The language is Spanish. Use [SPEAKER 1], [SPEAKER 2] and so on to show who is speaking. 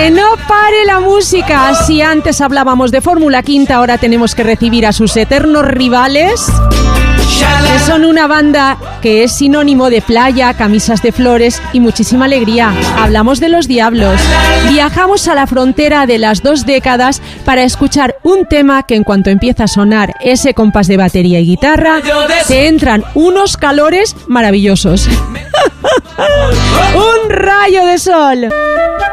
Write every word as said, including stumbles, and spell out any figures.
[SPEAKER 1] Que no pare la música. Si antes hablábamos de Fórmula Quinta, ahora tenemos que recibir a sus eternos rivales, que son una banda que es sinónimo de playa, camisas de flores y muchísima alegría. Hablamos de Los Diablos. Viajamos a la frontera de las dos décadas para escuchar un tema que en cuanto empieza a sonar ese compás de batería y guitarra, te entran unos calores maravillosos. Un rayo de sol.